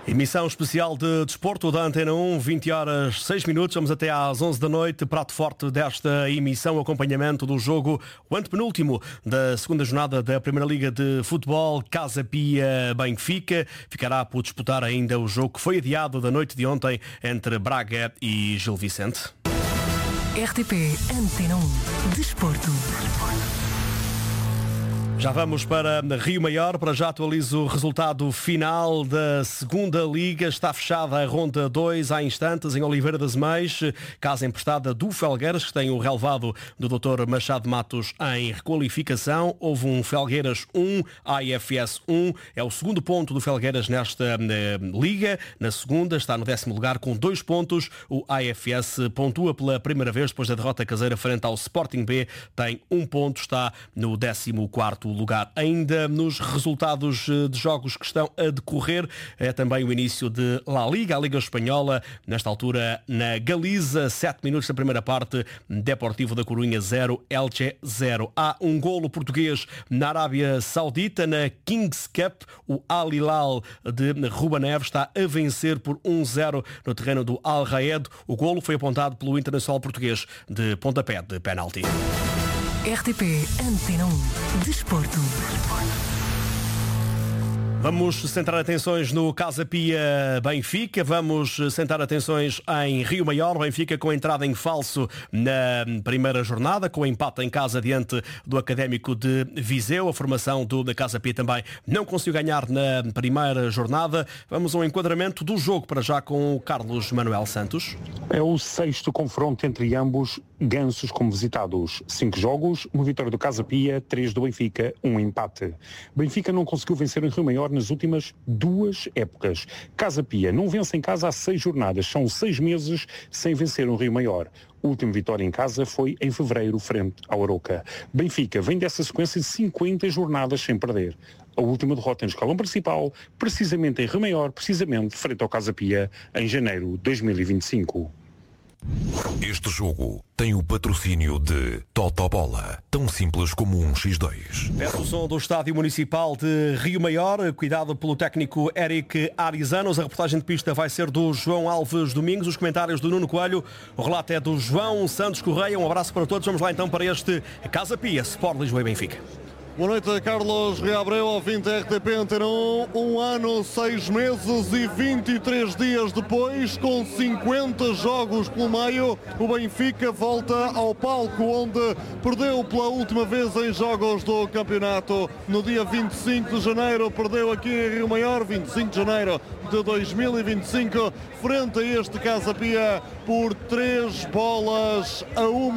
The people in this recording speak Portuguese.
Emissão especial de desporto da Antena 1, 20 horas 6 minutos, vamos até às 11 da noite, prato forte desta emissão, acompanhamento do jogo, o antepenúltimo da segunda jornada da Primeira Liga de Futebol, Casa Pia Benfica, ficará por disputar ainda o jogo que foi adiado da noite de ontem entre Braga e Gil Vicente. RTP Antena 1, desporto. Já vamos para Rio Maior, para já atualizo o resultado final da segunda Liga. Está fechada a ronda 2 há instantes em Oliveira das Meias, casa emprestada do Felgueiras, que tem o relevado do Dr. Machado Matos em requalificação. Houve um Felgueiras 1, AFS 1, é o segundo ponto do Felgueiras nesta Liga. Na segunda está no 10º lugar com 2 pontos. O AFS pontua pela primeira vez depois da derrota caseira frente ao Sporting B, tem 1 ponto, está no 14º lugar. Ainda nos resultados de jogos que estão a decorrer, é também o início de La Liga, a Liga Espanhola, nesta altura na Galiza, 7 minutos da primeira parte, Deportivo da Corunha 0, Elche 0. Há um golo português na Arábia Saudita, na Kings Cup, o Al Hilal de Ruba Neves está a vencer por 1-0 no terreno do Al Raed. O golo foi apontado pelo internacional português de pontapé de penalti. RTP Antena 1, desporto. Vamos centrar atenções no Casa Pia Benfica, vamos centrar atenções em Rio Maior, Benfica com entrada em falso na primeira jornada, com empate em casa diante do Académico de Viseu. A formação do Casa Pia também não conseguiu ganhar na primeira jornada. Vamos ao enquadramento do jogo para já com o Carlos Manuel Santos. É o 6º confronto entre ambos, gansos como visitados. 5 jogos, uma vitória do Casa Pia, 3 do Benfica, 1 empate. Benfica não conseguiu vencer em Rio Maior nas últimas 2 épocas. Casa Pia não vence em casa há 6 jornadas, são 6 meses sem vencer um Rio Maior. A última vitória em casa foi em fevereiro, frente ao Aroca. Benfica vem dessa sequência de 50 jornadas sem perder. A última derrota no escalão principal, precisamente em Rio Maior, precisamente frente ao Casa Pia, em janeiro de 2025. Este jogo tem o patrocínio de Totobola, tão simples como um X2. Peço o som do Estádio Municipal de Rio Maior, cuidado pelo técnico Eric Arizanos. A reportagem de pista vai ser do João Alves Domingos, os comentários do Nuno Coelho. O relato é do João Santos Correia. Um abraço para todos. Vamos lá então para este Casa Pia, Sport Lisboa e Benfica. Boa noite, Carlos Reabreu, ao fim da RTP Antena 1, 1 ano, 6 meses e 23 dias depois, com 50 jogos pelo meio, o Benfica volta ao palco onde perdeu pela última vez em jogos do campeonato. No dia 25 de janeiro, perdeu aqui em Rio Maior, 25 de janeiro de 2025, frente a este Casa Pia por 3-1.